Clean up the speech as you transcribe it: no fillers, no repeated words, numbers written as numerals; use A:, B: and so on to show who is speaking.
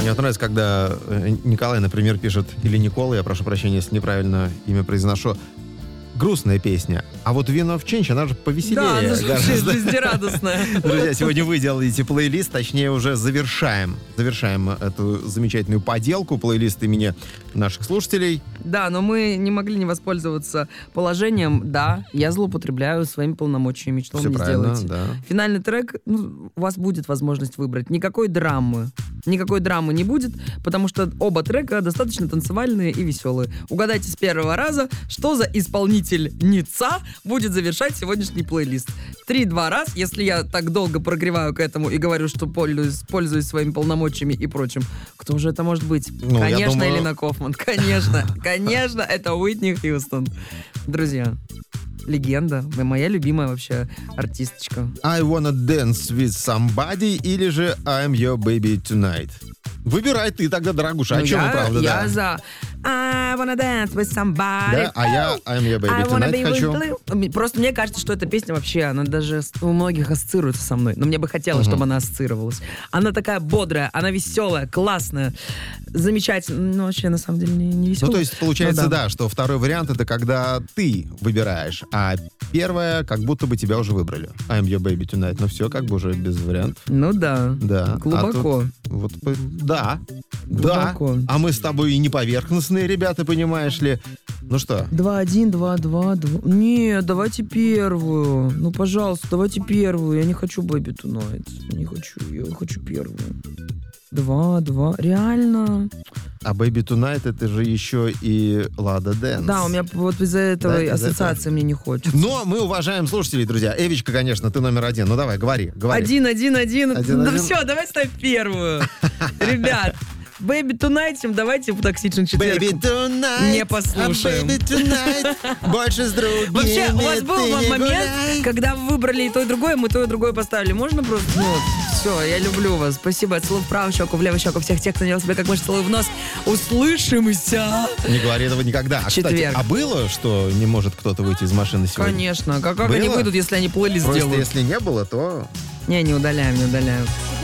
A: Мне вот нравится, когда Николай, например, пишет, или Никола, я прошу прощения, если неправильно имя произношу, грустная песня. А вот Win of Change, она же повеселее.
B: Да, она же вообще жизнерадостная.
A: Друзья, сегодня вы делаете плейлист, точнее уже завершаем эту замечательную поделку, плейлист имени наших слушателей.
B: Да, но мы не могли не воспользоваться положением. Да, я злоупотребляю своими полномочиями. Что
A: Все
B: вы мне
A: правильно,
B: сделаете?
A: да.
B: Финальный трек, у вас будет возможность выбрать. Никакой драмы не будет, потому что оба трека достаточно танцевальные и веселые. Угадайте с первого раза, что за исполнительница будет завершать сегодняшний плейлист. 3-2 раз, если я так долго прогреваю к этому и говорю, что пользуюсь своими полномочиями и прочим. Кто же это может быть?
A: Ну,
B: Конечно, Элина Кофман. Конечно, это Уитни Хьюстон. Друзья, легенда. Моя любимая вообще артисточка.
A: I wanna dance with somebody или же I'm your baby tonight. Выбирай ты тогда, дорогуша. О чем мы, правда,
B: я
A: да?
B: за I wanna dance with somebody.
A: Да, а я I'm your baby tonight хочу.
B: Просто мне кажется, что эта песня вообще, она даже у многих ассоциируется со мной. Но мне бы хотелось, чтобы она ассоциировалась. Она такая бодрая, она веселая, классная, замечательная. Ну, вообще, на самом деле, не веселая.
A: Ну, то есть, получается,
B: Ну,
A: да, что второй вариант — это когда ты выбираешь, а первое, как будто бы тебя уже выбрали. I'm your baby tonight. Ну, все как бы уже без вариантов.
B: Ну да.
A: Да.
B: Глубоко.
A: Да.
B: Глубоко.
A: А мы с тобой и не поверхностные ребята, понимаешь ли. Ну что?
B: 2-1, 2-2. Нет, давайте первую. Ну, пожалуйста, давайте первую. Я не хочу Baby Tonight. Не хочу ее, я хочу первую. 2-2. Реально?
A: А Baby Tonight — это же еще и Lada Dance.
B: Да, у меня вот из-за этого
A: Да, из-за
B: ассоциации мне не хочется.
A: Но мы уважаем слушателей, друзья. Эвичка, конечно, ты номер один. Ну давай, говори.
B: 1-1-1.
A: Один.
B: Да все, давай ставь первую. Ребят, Baby Tonight, давайте в токсичный четверг.
A: Baby Tonight.
B: Не послушаем.
A: Baby Tonight. Больше с другими.
B: Вообще, у вас
A: ты
B: был
A: не
B: момент,
A: гуляй.
B: когда вы выбрали и то, и другое, мы то, и другое поставили. Можно просто, все, я люблю вас. Спасибо. Целую в правую щеку, в левую щеку. Всех тех, кто делал себе как можно, целую в нос. Услышимся.
A: Не говори этого никогда.
B: Четверг.
A: Кстати, а было, что не может кто-то выйти из машины сегодня?
B: Конечно. Как
A: Было?
B: они выйдут, если они плейлист
A: Просто
B: сделают?
A: если не было, то...
B: Не удаляем.